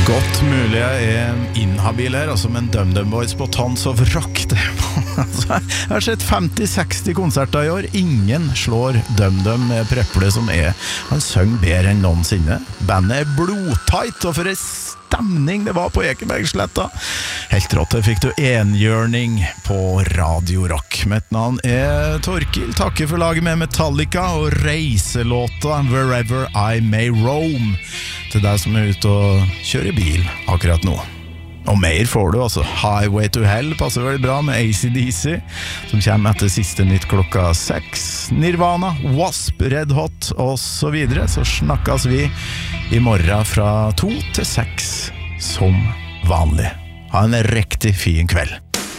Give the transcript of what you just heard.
Godt mulig jeg inhabil her, altså, men DumDum Boys på Tons of Rock altså, jeg har sett 50-60 konserter i år. Ingen slår DumDum med Preple som han søng bedre enn noensinne. Bandet blodtight, og for en stemning det var på Ekebergsletta. Helt rått, fikk du enhjørning på Radio Rock. Mitt navn Torkil, takker for laget med Metallica og reiselåta Wherever I May Roam til deg som ute og kjører bil akkurat nå. Og mer får du, altså. Highway to Hell passer veldig bra med AC/DC, som kommer etter siste nytt klokka 6. Nirvana, Wasp, Red Hot og så videre. Så snakkes vi i morgen fra 2 til 6 som vanlig. Ha en riktig fin kveld.